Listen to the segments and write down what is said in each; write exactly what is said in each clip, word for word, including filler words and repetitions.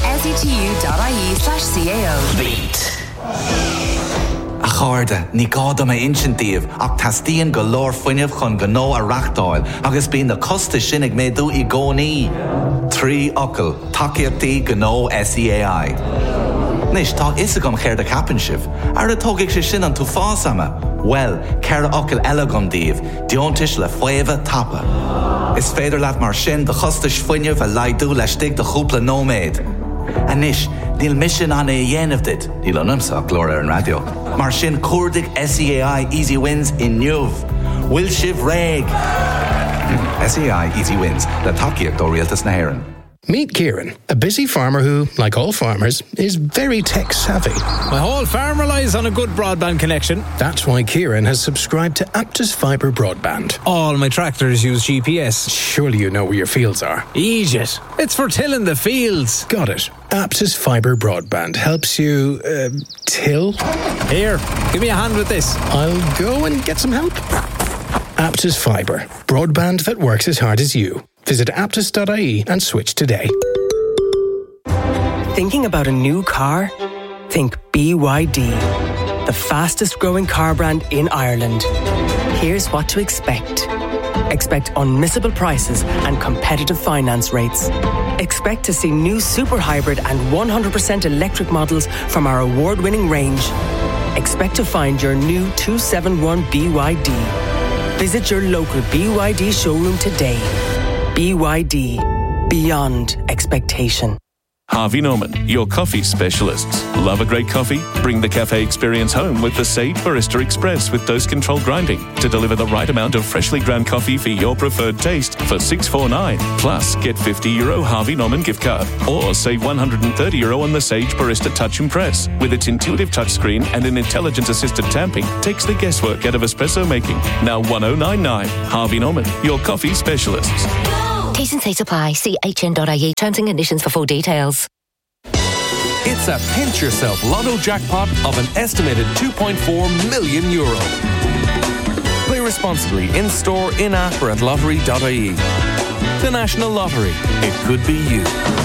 s e t u dot i e slash c a o. Beat. A cháirde, ní gáda mé insintíomh ach tastíonn go leor fuinneamh chun go nó a reachtáil agus bíonn na costa sin ag méadú i gcónaí. Trí ocail, takeíochtaí go nó S E A I. Nis, tá is agam chéir de capan sibh. Ar a tógadh sé sin an tú fásama. Well, ceir ocail eile gom díobh, diontais le fuamha tapa. Is féidir leat mar sin de chostais fuinneamh a laidú leis stig de chúpla nóméid. A nis, níl mission an é dhéanamh dit, níl anamsa glór ar an radio. Mar sin cuardaigh S E A I Easy Wins in Newv. Will sibh réig. S E A I Easy Wins, le takeíocht ó rialtas na hÉireann. Meet Kieran, a busy farmer who, like all farmers, is very tech-savvy. My whole farm relies on a good broadband connection. That's why Kieran has subscribed to Aptus Fibre Broadband. All my tractors use G P S. Surely you know where your fields are. Egypt. It's for tilling the fields. Got it. Aptus Fibre Broadband helps you, uh, till? Here, give me a hand with this. I'll go and get some help. Aptus Fibre. Broadband that works as hard as you. Visit aptus dot I E and switch today. Thinking about a new car? Think B Y D, the fastest growing car brand in Ireland. Here's what to expect. Expect unmissable prices and competitive finance rates. Expect to see new super hybrid and one hundred percent electric models from our award-winning range. Expect to find your new two seventy-one B Y D. Visit your local B Y D showroom today. B Y D. Beyond expectation. Harvey Norman, your coffee specialists. Love a great coffee? Bring the cafe experience home with the Sage Barista Express with dose-controlled grinding to deliver the right amount of freshly ground coffee for your preferred taste for six forty-nine. Plus, get fifty euro Harvey Norman gift card or save one hundred thirty euro on the Sage Barista Touch and Press. With its intuitive touchscreen and an intelligence-assisted tamping, takes the guesswork out of espresso making. Now one oh nine nine. Harvey Norman, your coffee specialists. T's and C's apply. See h n dot I E. Terms and conditions for full details. It's a pinch yourself lotto jackpot of an estimated two point four million euro. Play responsibly in store, in app, or at lottery dot I E. The National Lottery. It could be you.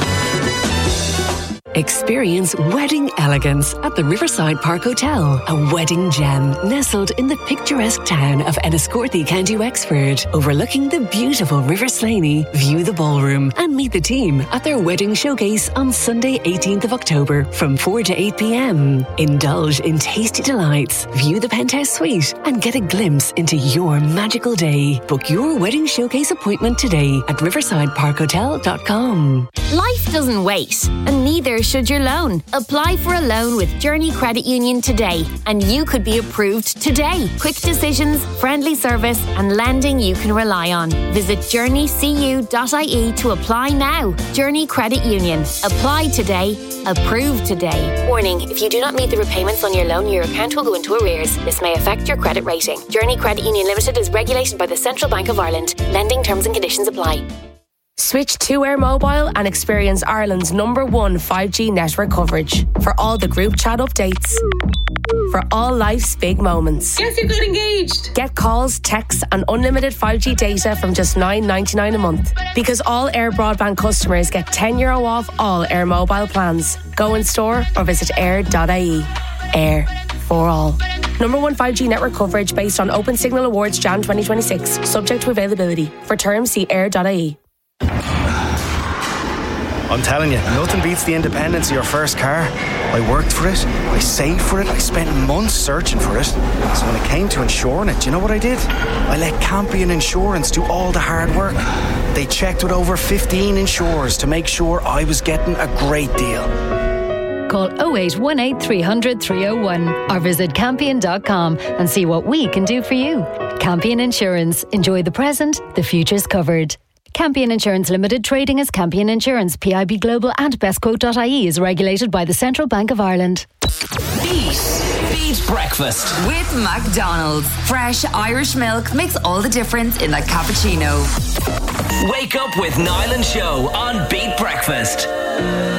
Experience wedding elegance at the Riverside Park Hotel, a wedding gem nestled in the picturesque town of Enniscorthy, County Wexford. Overlooking the beautiful River Slaney, view the ballroom and meet the team at their wedding showcase on Sunday eighteenth of October from four to eight p.m. Indulge in tasty delights, view the penthouse suite and get a glimpse into your magical day. Book your wedding showcase appointment today at riverside park hotel dot com. Life doesn't wait, and neither should your loan. Apply for a loan with Journey Credit Union today, and you could be approved today. Quick decisions, friendly service, and lending you can rely on. Visit journey c u dot I E to apply now. Journey Credit Union. Apply today. Approved today. Warning, if you do not meet the repayments on your loan, your account will go into arrears. This may affect your credit rating. Journey Credit Union Limited is regulated by the Central Bank of Ireland. Lending terms and conditions apply. Switch to Air Mobile and experience Ireland's number one five G network coverage for all the group chat updates. For all life's big moments. Guess who got engaged? Get calls, texts and unlimited five G data from just nine ninety-nine a month. Because all Air Broadband customers get ten euro off all Air Mobile plans. Go in store or visit air dot I E. Air for all. Number one five G network coverage based on Open Signal Awards January twenty twenty-six. Subject to availability. For terms, see air dot I E. I'm telling you, nothing beats the independence of your first car. I worked for it, I saved for it, I spent months searching for it. So when it came to insuring it, do you know what I did? I let Campion Insurance do all the hard work. They checked with over fifteen insurers to make sure I was getting a great deal. Call oh eight one eight, three hundred, three oh one or visit campion dot com and see what we can do for you. Campion Insurance. Enjoy the present, the future's covered. Campion Insurance Limited, trading as Campion Insurance, P I B Global and bestquote dot I E is regulated by the Central Bank of Ireland. Beat. Beat Breakfast. With McDonald's. Fresh Irish milk makes all the difference in a cappuccino. Wake up with Niall and Show on Beat Breakfast.